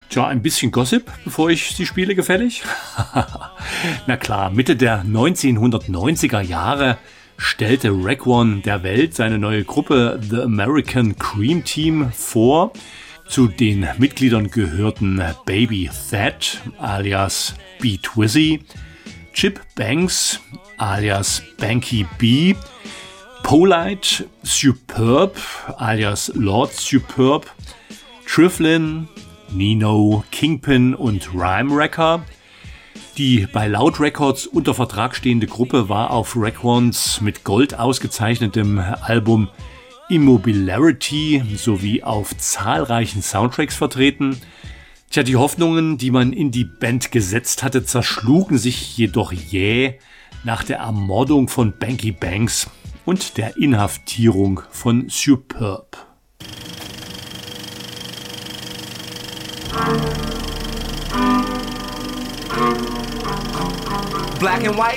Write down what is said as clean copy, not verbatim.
Tja, ein bisschen Gossip, bevor ich sie spiele, gefällig? Na klar, Mitte der 1990er Jahre stellte Raekwon der Welt seine neue Gruppe The American Cream Team vor. Zu den Mitgliedern gehörten Baby Thad alias B Twizzy, Chip Banks alias Banky B, Polite, Superb alias Lord Superb, Triflin, Nino, Kingpin und Rhyme Wrecker. Die bei Loud Records unter Vertrag stehende Gruppe war auf Raekwons mit Gold ausgezeichnetem Album Immobilarity sowie auf zahlreichen Soundtracks vertreten. Tja, die Hoffnungen, die man in die Band gesetzt hatte, zerschlugen sich jedoch jäh nach der Ermordung von Banky Banks und der Inhaftierung von Superb. Black and white,